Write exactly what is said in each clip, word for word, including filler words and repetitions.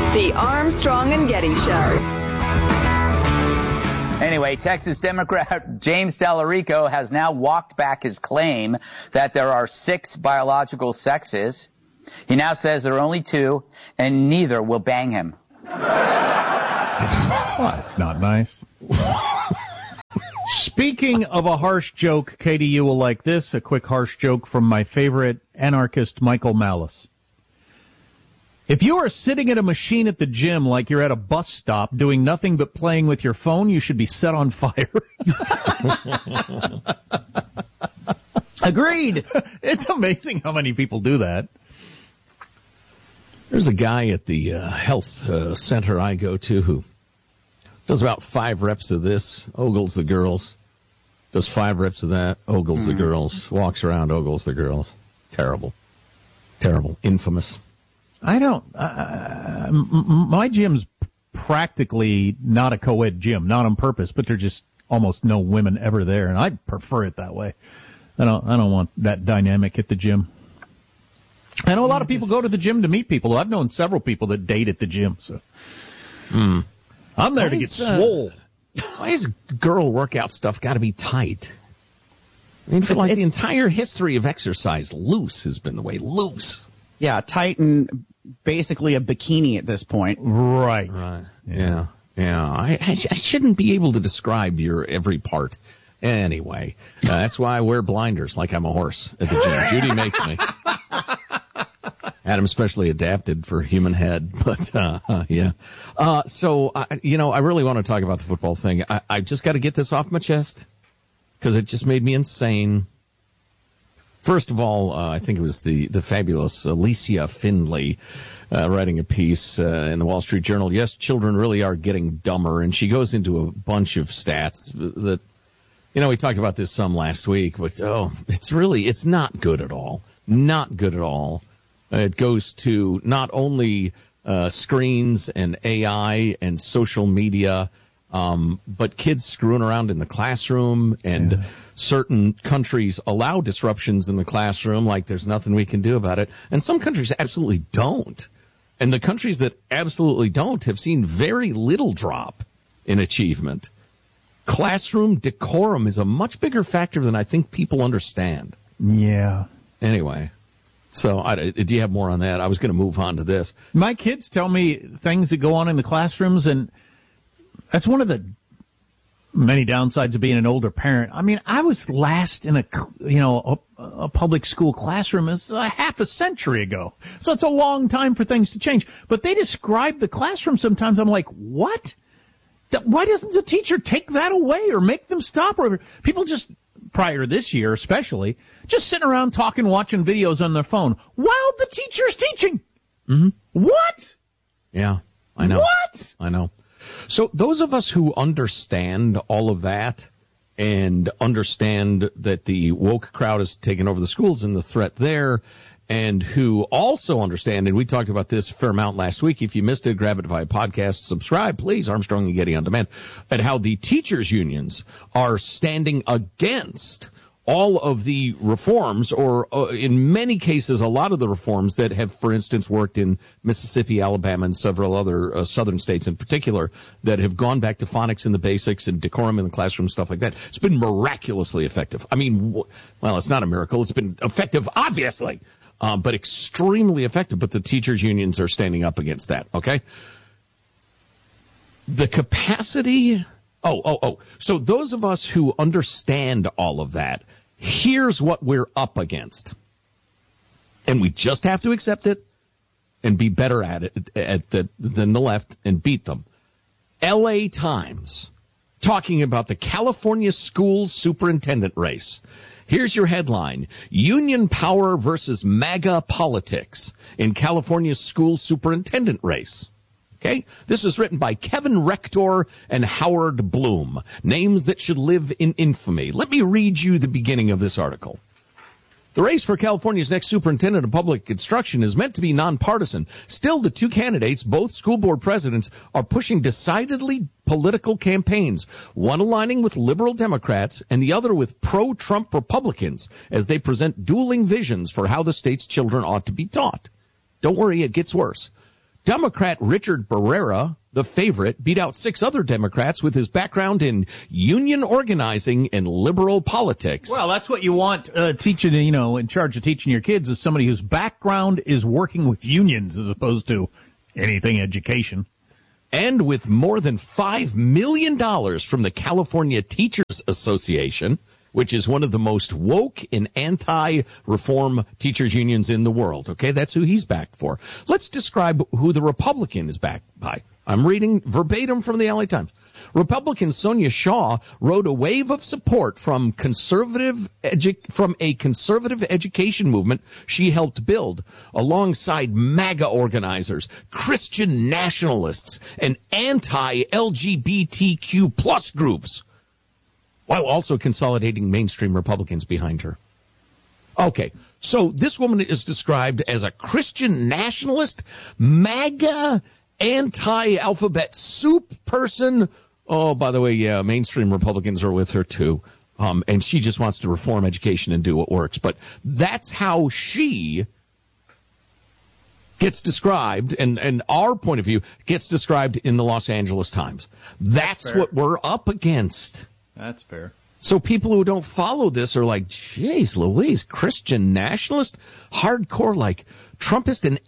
The Armstrong and Getty Show. Anyway, Texas Democrat James Salarico has now walked back his claim that there are six biological sexes. He now says there are only two, and neither will bang him. Well, that's not nice. Speaking of a harsh joke, Katie, you will like this. A quick harsh joke from my favorite anarchist, Michael Malice. If you are sitting at a machine at the gym like you're at a bus stop doing nothing but playing with your phone, you should be set on fire. Agreed. It's amazing how many people do that. There's a guy at the uh, health uh, center I go to who does about five reps of this, ogles the girls. Does five reps of that, ogles mm. the girls. Walks around, ogles the girls. Terrible. Terrible. Infamous. I don't, uh, m- my gym's practically not a co-ed gym, not on purpose, but there's just almost no women ever there, and I prefer it that way. I don't, I don't want that dynamic at the gym. I know a lot of people go to the gym to meet people. I've known several people that date at the gym, so. Mm. I'm there why to get is, uh, swole. Why is girl workout stuff got to be tight? I mean, for like the entire history of exercise, loose has been the way. Loose. Yeah, tight and basically a bikini at this point. Right. Right. Yeah. Yeah. I, I, I shouldn't be able to describe your every part. Anyway, uh, that's why I wear blinders like I'm a horse at the gym. Judy makes me. Adam especially adapted for human head, but uh, uh, yeah. Uh, so, uh, you know, I really want to talk about the football thing. I, I just got to get this off my chest because it just made me insane. First of all, uh, I think it was the, the fabulous Alicia Findlay uh, writing a piece uh, in the Wall Street Journal. Yes, children really are getting dumber, and she goes into a bunch of stats that, you know, we talked about this some last week, but, oh, it's really, it's not good at all. Not good at all. Uh, it goes to not only uh, screens and A I and social media, Um, but kids screwing around in the classroom, and yeah. certain countries allow disruptions in the classroom like there's nothing we can do about it. And some countries absolutely don't. And the countries that absolutely don't have seen very little drop in achievement. Classroom decorum is a much bigger factor than I think people understand. Yeah. Anyway. So, I, do you have more on that? I was going to move on to this. My kids tell me things that go on in the classrooms, and that's one of the many downsides of being an older parent. I mean, I was last in a, you know, a, a public school classroom as a half a century ago. So it's a long time for things to change. But they describe the classroom sometimes. I'm like, what? Why doesn't the teacher take that away or make them stop? Or people just, prior to this year especially, just sitting around talking, watching videos on their phone while the teacher's teaching. Mm-hmm. What? Yeah, I know. What? I know. So those of us who understand all of that and understand that the woke crowd has taken over the schools and the threat there, and who also understand, and we talked about this a fair amount last week. If you missed it, grab it via podcast, subscribe, please, Armstrong and Getty on Demand, and how the teachers' unions are standing against all of the reforms, or uh, in many cases, a lot of the reforms that have, for instance, worked in Mississippi, Alabama, and several other uh, southern states in particular, that have gone back to phonics and the basics and decorum in the classroom, stuff like that. It's been miraculously effective. I mean, w- well, it's not a miracle. It's been effective, obviously, uh, but extremely effective. But the teachers' unions are standing up against that, okay? The capacity... Oh, oh, oh. So those of us who understand all of that, here's what we're up against. And we just have to accept it and be better at it at the, than the left and beat them. L A Times talking about the California school superintendent race. Here's your headline: Union power versus MAGA politics in California's school superintendent race. Okay, this is written by Kevin Rector and Howard Bloom, names that should live in infamy. Let me read you the beginning of this article. The race for California's next superintendent of public instruction is meant to be nonpartisan. Still, the two candidates, both school board presidents, are pushing decidedly political campaigns, one aligning with liberal Democrats and the other with pro-Trump Republicans, as they present dueling visions for how the state's children ought to be taught. Don't worry, it gets worse. Democrat Richard Barrera, the favorite, beat out six other Democrats with his background in union organizing and liberal politics. Well, that's what you want uh, teaching, you know, in charge of teaching your kids is somebody whose background is working with unions as opposed to anything education. And with more than five million dollars from the California Teachers Association, which is one of the most woke and anti-reform teachers unions in the world. Okay, that's who he's backed for. Let's describe who the Republican is backed by. I'm reading verbatim from the L A Times. Republican Sonia Shaw wrote a wave of support from conservative edu- from a conservative education movement she helped build, alongside MAGA organizers, Christian nationalists, and anti-L G B T Q plus groups, while also consolidating mainstream Republicans behind her. Okay, so this woman is described as a Christian nationalist, MAGA, anti-alphabet soup person. Oh, by the way, yeah, mainstream Republicans are with her too. Um, and she just wants to reform education and do what works. But that's how she gets described, and, and our point of view gets described in the Los Angeles Times. That's, That's what we're up against. That's fair. So people who don't follow this are like, geez, Louise, Christian nationalist, hardcore, like Trumpist and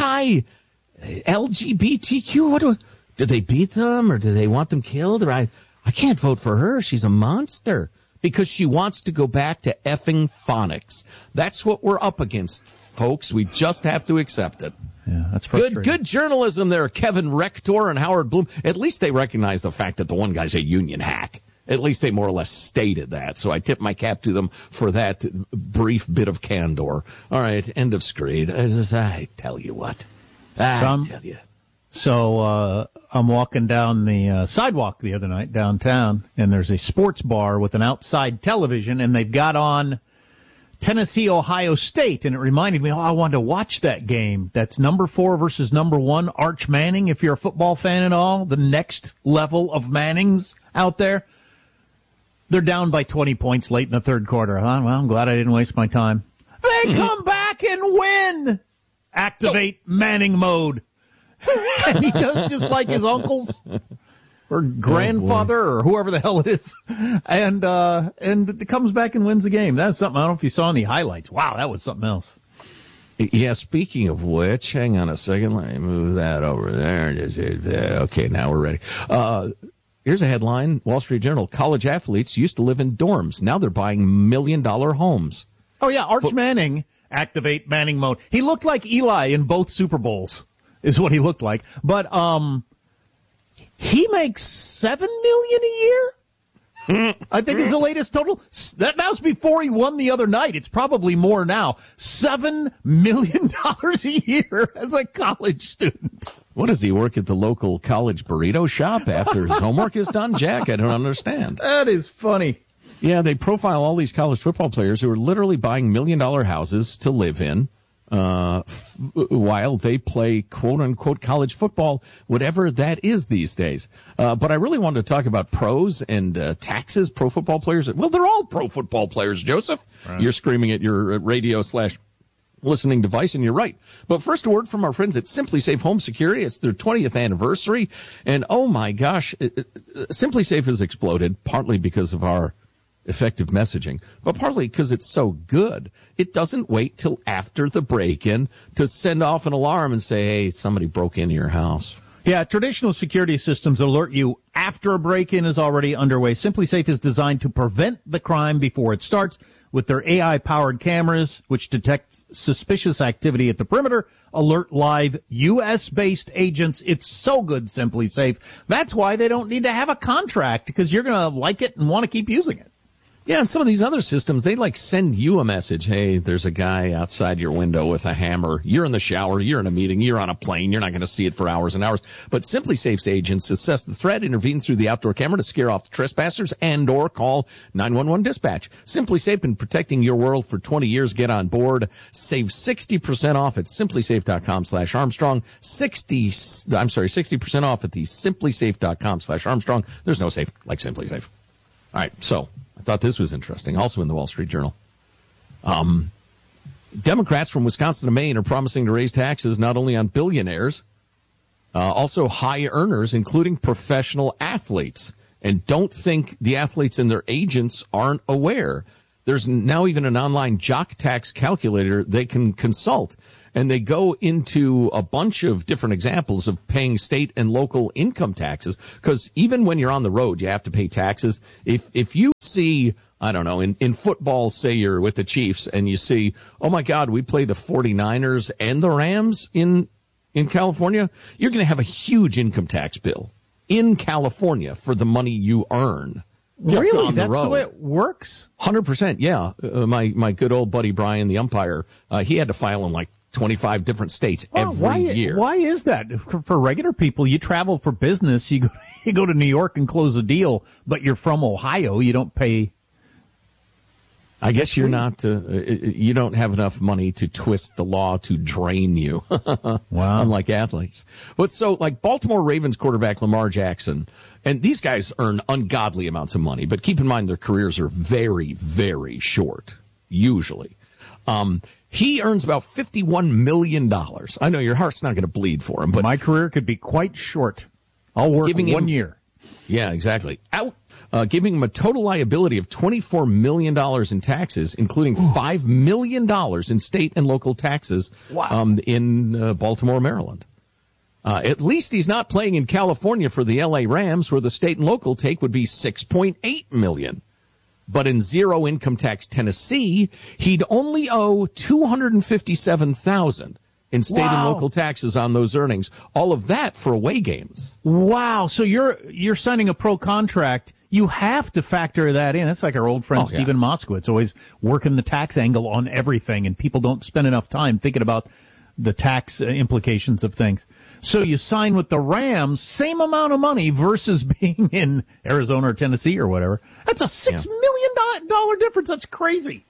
anti-L G B T Q. What do, did they beat them or do they want them killed? Or I, I can't vote for her. She's a monster because she wants to go back to effing phonics. That's what we're up against, folks. We just have to accept it. Yeah, that's frustrating. Good, good journalism there, Kevin Rector and Howard Bloom. At least they recognize the fact that the one guy's a union hack. At least they more or less stated that. So I tip my cap to them for that brief bit of candor. All right, end of screed. As I tell you what. I Some, tell you. So uh, I'm walking down the uh, sidewalk the other night downtown, and there's a sports bar with an outside television, and they've got on Tennessee, Ohio State, and it reminded me, oh, I wanted to watch that game. That's number four versus number one, Arch Manning, if you're a football fan at all, the next level of Mannings out there. They're down by twenty points late in the third quarter. Huh? Well, I'm glad I didn't waste my time. They come back and win! Activate Manning mode. And he does just like his uncles or grandfather or whoever the hell it is. And uh, and it comes back and wins the game. That's something. I don't know if you saw in the highlights. Wow, that was something else. Yeah, speaking of which, hang on a second. Let me move that over there. Okay, now we're ready. Uh, here's a headline. Wall Street Journal. College athletes used to live in dorms. Now they're buying million-dollar homes. Oh, yeah, Arch but, Manning. Activate Manning mode. He looked like Eli in both Super Bowls, is what he looked like. But um, he makes seven million a year. I think is the latest total. That, that was before he won the other night. It's probably more now. Seven million dollars a year as a college student. What does he work at the local college burrito shop after his homework is done, Jack? I don't understand. That is funny. Yeah, they profile all these college football players who are literally buying million-dollar houses to live in uh, f- while they play quote-unquote college football, whatever that is these days. Uh, but I really wanted to talk about pros and uh, taxes, pro football players. Well, they're all pro football players, Joseph. Right. You're screaming at your radio slash listening device, and you're right. But first, a word from our friends at Simply Safe Home Security. It's their twentieth anniversary, and oh my gosh, it, it, Simply Safe has exploded, partly because of our effective messaging, but partly because it's so good. It doesn't wait till after the break-in to send off an alarm and say, hey, somebody broke into your house. Yeah, traditional security systems alert you after a break-in is already underway. Simply Safe is designed to prevent the crime before it starts with their A I-powered cameras, which detect suspicious activity at the perimeter, alert live U S-based agents. It's so good, Simply Safe. That's why they don't need to have a contract, because you're going to like it and want to keep using it. Yeah, and some of these other systems, they like send you a message. Hey, there's a guy outside your window with a hammer. You're in the shower. You're in a meeting. You're on a plane. You're not going to see it for hours and hours. But Simply Safe's agents assess the threat, intervene through the outdoor camera to scare off the trespassers, and or call nine one one dispatch. Simply Safe, been protecting your world for twenty years. Get on board. Save sixty percent off at simplysafe.com slash Armstrong. sixty, I'm sorry, sixty percent off at the simplysafe.com slash Armstrong. There's no safe like Simply Safe. All right, so I thought this was interesting, also in the Wall Street Journal. Um, Democrats from Wisconsin and Maine are promising to raise taxes not only on billionaires, Uh, also high earners, including professional athletes. And don't think the athletes and their agents aren't aware. There's now even an online jock tax calculator they can consult. And they go into a bunch of different examples of paying state and local income taxes. Because even when you're on the road, you have to pay taxes. If if you see, I don't know, in, in football, say you're with the Chiefs, and you see, oh, my God, we play the forty-niners and the Rams in in California, you're going to have a huge income tax bill in California for the money you earn. Really? On the That's road. the way it works? one hundred percent, yeah. Uh, my, my good old buddy Brian, the umpire, uh, he had to file in like twenty-five different states Well, every why, year. Why is that? For, for regular people, you travel for business, you go, you go to New York and close a deal, but you're from Ohio, you don't pay. I guess you're not, uh, you don't have enough money to twist the law to drain you. Wow. Unlike athletes. But so, like Baltimore Ravens quarterback Lamar Jackson, and these guys earn ungodly amounts of money, but keep in mind their careers are very, very short, usually. Um, he earns about fifty-one million dollars. I know your heart's not going to bleed for him, but my career could be quite short. I'll work one him, year. Yeah, exactly. Out. Uh, giving him a total liability of twenty-four million dollars in taxes, including five million dollars in state and local taxes wow. um, in uh, Baltimore, Maryland. Uh, at least he's not playing in California for the L A Rams, where the state and local take would be six point eight million dollars. But in zero income tax Tennessee, he'd only owe two hundred fifty-seven thousand dollars in state wow. and local taxes on those earnings. All of that for away games. Wow. So you're you're signing a pro contract. You have to factor that in. That's like our old friend oh, yeah. Stephen Moskowitz, always working the tax angle on everything, and people don't spend enough time thinking about the tax implications of things. So you sign with the Rams, same amount of money versus being in Arizona or Tennessee or whatever. That's a six yeah. million dollar difference. That's crazy.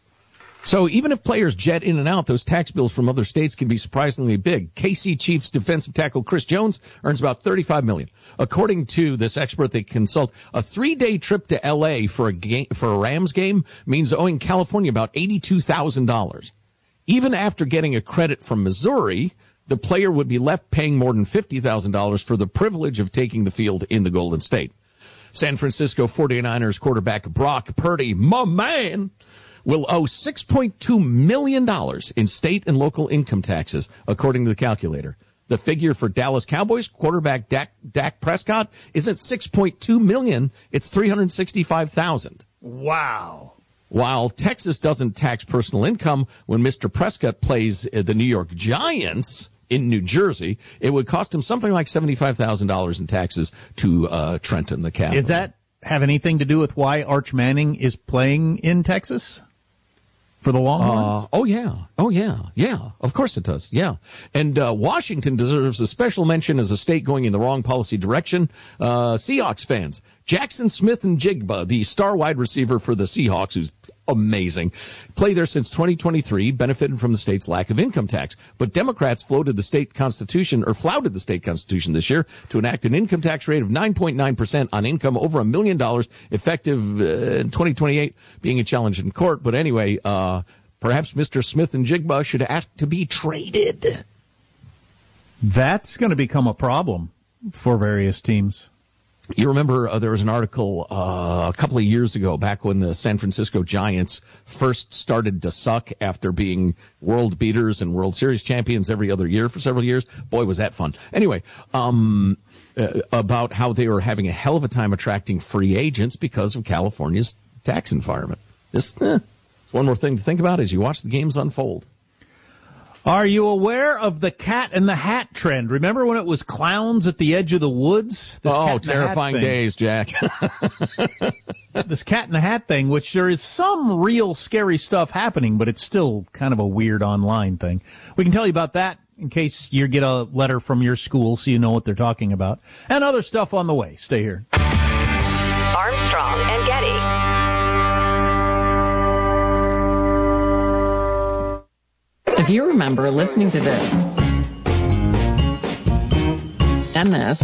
So even if players jet in and out, those tax bills from other states can be surprisingly big. K C Chiefs defensive tackle Chris Jones earns about thirty-five million dollars. According to this expert they consult, a three-day trip to L A for a game, for a Rams game means owing California about eighty-two thousand dollars. Even after getting a credit from Missouri, the player would be left paying more than fifty thousand dollars for the privilege of taking the field in the Golden State. San Francisco forty-niners quarterback Brock Purdy, my man, will owe six point two million dollars in state and local income taxes, according to the calculator. The figure for Dallas Cowboys quarterback Dak, Dak Prescott isn't six point two million dollars, it's three hundred sixty-five thousand dollars. Wow. While Texas doesn't tax personal income, when Mister Prescott plays the New York Giants in New Jersey, it would cost him something like seventy-five thousand dollars in taxes to uh, Trenton, the capital. Does that have anything to do with why Arch Manning is playing in Texas? For the Longhorns? Uh, oh, yeah. Oh, yeah. Yeah. Of course it does. Yeah. And uh, Washington deserves a special mention as a state going in the wrong policy direction. Uh, Seahawks fans. Jackson Smith and Jigba, the star wide receiver for the Seahawks, who's amazing, play there since twenty twenty-three, benefited from the state's lack of income tax. But Democrats floated the state constitution, or flouted the state constitution this year to enact an income tax rate of nine point nine percent on income over a million dollars, effective uh, in twenty twenty-eight, being a challenge in court. But anyway, uh, perhaps Mister Smith and Jigba should ask to be traded. That's going to become a problem for various teams. You remember uh, there was an article uh, a couple of years ago, back when the San Francisco Giants first started to suck after being world beaters and World Series champions every other year for several years. Boy, was that fun. Anyway, um, uh, about how they were having a hell of a time attracting free agents because of California's tax environment. Just eh, it's one more thing to think about as you watch the games unfold. Are you aware of the Cat in the Hat trend? Remember when it was clowns at the edge of the woods? This Oh, Cat in the Hat terrifying thing. days, Jack. This Cat in the Hat thing, which there is some real scary stuff happening, but it's still kind of a weird online thing. We can tell you about that in case you get a letter from your school so you know what they're talking about. And other stuff on the way. Stay here. Armstrong and Getty. If you remember listening to this, and this,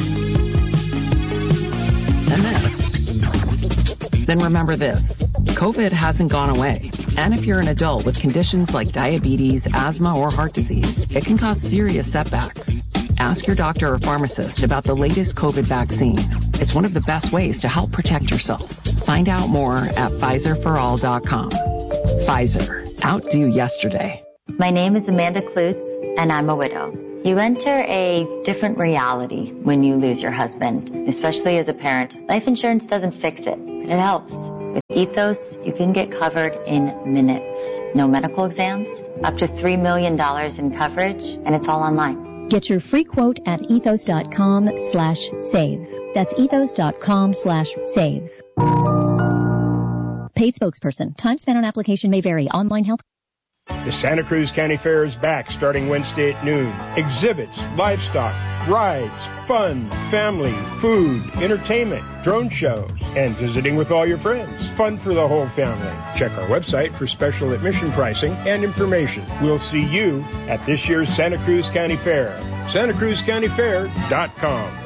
and this, then remember this. COVID hasn't gone away. And if you're an adult with conditions like diabetes, asthma, or heart disease, it can cause serious setbacks. Ask your doctor or pharmacist about the latest COVID vaccine. It's one of the best ways to help protect yourself. Find out more at Pfizer for all dot com. Pfizer. Outdo yesterday. My name is Amanda Klutz, and I'm a widow. You enter a different reality when you lose your husband, especially as a parent. Life insurance doesn't fix it, but it helps. With Ethos, you can get covered in minutes. No medical exams, up to three million dollars in coverage, and it's all online. Get your free quote at ethos.com slash save. That's ethos.com slash save. Paid spokesperson. Time spent on application may vary. Online health. The Santa Cruz County Fair is back starting Wednesday at noon. Exhibits, livestock, rides, fun, family, food, entertainment, drone shows, and visiting with all your friends. Fun for the whole family. Check our website for special admission pricing and information. We'll see you at this year's Santa Cruz County Fair. Santa Cruz County Fair dot com.